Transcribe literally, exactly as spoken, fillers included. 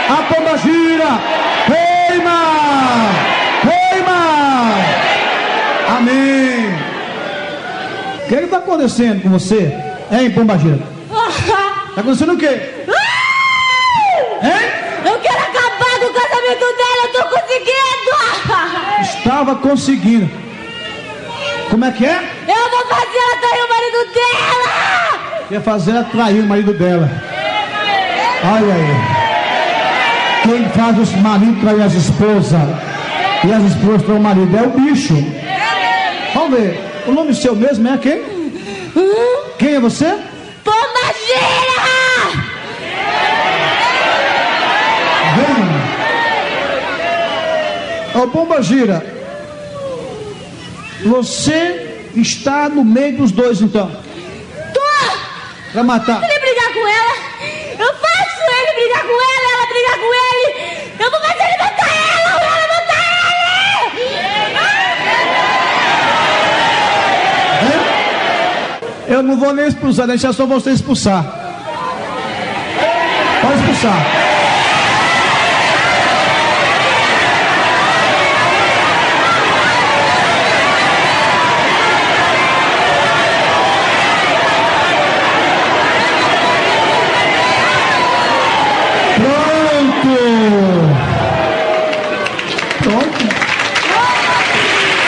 A pomba gira. Queima. Queima. Amém. O que está acontecendo com você? Hein, pomba gira? Está acontecendo o quê? Hein? Eu quero acabar com o casamento dela, eu tô conseguindo! Estava conseguindo. Como é que é? Eu vou fazer ela trair o marido dela! Quer fazer ela trair o marido dela. Olha aí. Quem faz os maridos trair as esposas e as esposas trair o marido é o bicho. Vamos ver. O nome seu mesmo é quem? Hum? Quem é você? Pomba gira! Ô, pomba gira, você está no meio dos dois, então? Tô! Pra matar? Ele brigar com ela, eu faço ele brigar com ela, ela brigar com ele, eu vou fazer ele matar ela, ou ela matar ele! É? Eu não vou nem expulsar, deixar só você expulsar. Pode expulsar.